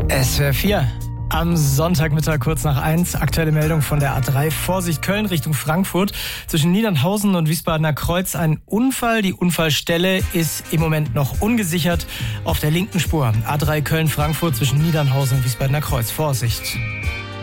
SWR 4. Am Sonntagmittag kurz nach 1. Aktuelle Meldung von der A3. Vorsicht, Köln Richtung Frankfurt. Zwischen Niedernhausen und Wiesbadener Kreuz ein Unfall. Die Unfallstelle ist im Moment noch ungesichert. Auf der linken Spur A3 Köln-Frankfurt zwischen Niedernhausen und Wiesbadener Kreuz. Vorsicht.